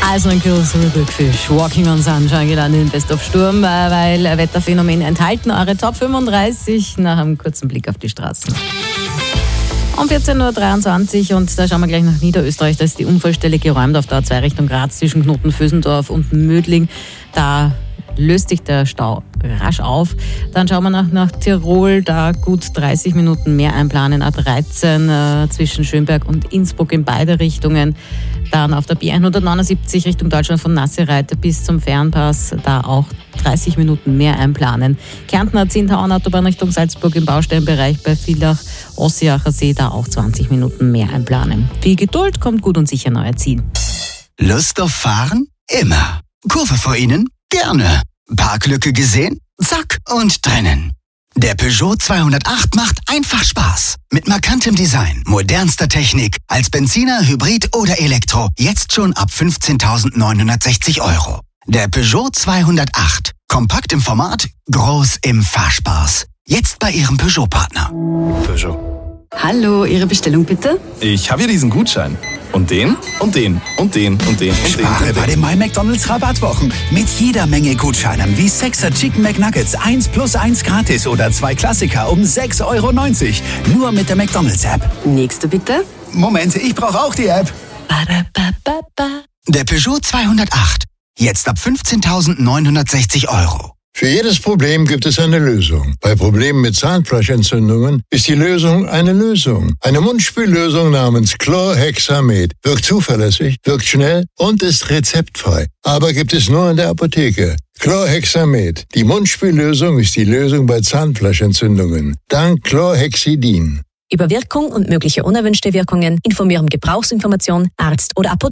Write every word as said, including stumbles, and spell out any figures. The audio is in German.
Also ein größerer Rückfisch. Walking on Sunshine gelandet in Best of Sturm, weil Wetterphänomen enthalten. Eure Top fünfunddreißig nach einem kurzen Blick auf die Straßen. Um vierzehn Uhr dreiundzwanzig und da schauen wir gleich nach Niederösterreich. Da ist die Unfallstelle geräumt auf der A zwei Richtung Graz zwischen Knoten-Vösendorf und Mödling. Da löst sich der Stau rasch auf. Dann schauen wir nach, nach Tirol, da gut dreißig Minuten mehr einplanen. A dreizehn äh, zwischen Schönberg und Innsbruck in beide Richtungen. Dann auf der B hundertneunundsiebzig Richtung Deutschland von Nassereiter bis zum Fernpass, da auch dreißig Minuten mehr einplanen. Kärntner Zintauern Autobahn Richtung Salzburg im Baustellenbereich bei Villach, Ossiacher See, da auch zwanzig Minuten mehr einplanen. Viel Geduld, kommt gut und sicher neuer Ziel. Lust auf Fahren? Immer. Kurve vor Ihnen? Gerne. Parklücke gesehen? Zack und drinnen. Der Peugeot zweihundertacht macht einfach Spaß. Mit markantem Design, modernster Technik, als Benziner, Hybrid oder Elektro. Jetzt schon ab fünfzehntausendneunhundertsechzig Euro. Der Peugeot zweihundertacht. Kompakt im Format, groß im Fahrspaß. Jetzt bei Ihrem Peugeot-Partner. Peugeot. Hallo, Ihre Bestellung bitte? Ich habe hier diesen Gutschein. Und den, und den, und den, und den, und Spare den. bei den My McDonald's Rabattwochen. Mit jeder Menge Gutscheinen wie Sechser Chicken McNuggets eins plus eins gratis oder zwei Klassiker um sechs Euro neunzig. Nur mit der McDonald's App. Nächste bitte. Moment, ich brauche auch die App. Ba-da-ba-ba-ba. Der Peugeot zweihundertacht. Jetzt ab fünfzehntausendneunhundertsechzig Euro. Für jedes Problem gibt es eine Lösung. Bei Problemen mit Zahnfleischentzündungen ist die Lösung eine Lösung. Eine Mundspüllösung namens Chlorhexamed wirkt zuverlässig, wirkt schnell und ist rezeptfrei. Aber gibt es nur in der Apotheke. Chlorhexamed. Die Mundspüllösung ist die Lösung bei Zahnfleischentzündungen. Dank Chlorhexidin. Über Wirkung und mögliche unerwünschte Wirkungen informieren Gebrauchsinformation, Arzt oder Apotheker.